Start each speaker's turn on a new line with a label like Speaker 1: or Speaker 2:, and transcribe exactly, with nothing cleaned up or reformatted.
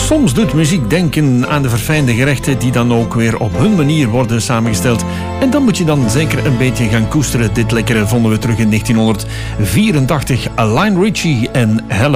Speaker 1: Soms doet muziek denken aan de verfijnde gerechten die dan ook weer op hun manier worden samengesteld. En dan moet je dan zeker een beetje gaan koesteren. Dit lekkere vonden we terug in negentien vierentachtig. Lionel Richie en Hello.